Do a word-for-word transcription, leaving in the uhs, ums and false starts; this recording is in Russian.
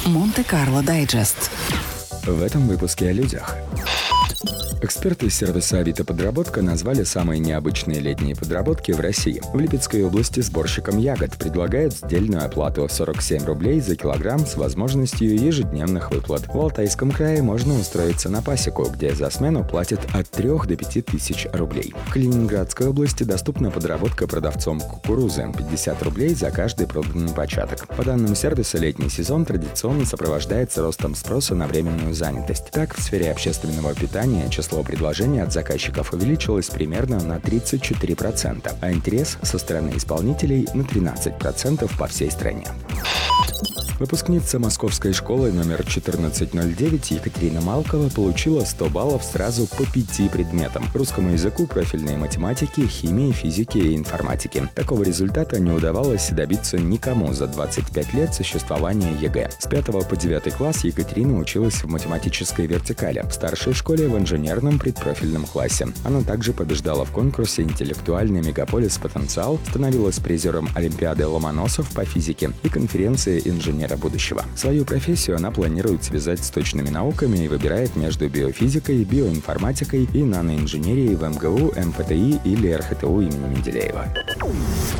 Монте-Карло Дайджест. В этом выпуске о людях. Эксперты сервиса «Авито Подработка» назвали самые необычные летние подработки в России. В Липецкой области сборщикам ягод предлагают сдельную оплату сорок семь рублей за килограмм с возможностью ежедневных выплат. В Алтайском крае можно устроиться на пасеку, где за смену платят от трёх до пяти тысяч рублей. В Калининградской области доступна подработка продавцом кукурузы – пятьдесят рублей за каждый проданный початок. По данным сервиса, летний сезон традиционно сопровождается ростом спроса на временную занятость. Так, в сфере общественного питания число Число предложений от заказчиков увеличилось примерно на тридцать четыре процента, а интерес со стороны исполнителей на тринадцать процентов по всей стране. Выпускница Московской школы номер четырнадцать ноль девять Екатерина Малкова получила сто баллов сразу по пяти предметам – русскому языку, профильной математике, химии, физике и информатике. Такого результата не удавалось добиться никому за двадцать пять лет существования ЕГЭ. С пятого по девятый класс Екатерина училась в математической вертикали, в старшей школе в инженерном предпрофильном классе. Она также побеждала в конкурсе «Интеллектуальный мегаполис Потенциал», становилась призером Олимпиады Ломоносов по физике и конференции инженеров будущего. Свою профессию она планирует связать с точными науками и выбирает между биофизикой, биоинформатикой и наноинженерией в эм гэ у, эм эф тэ и или эр ха тэ у имени Менделеева.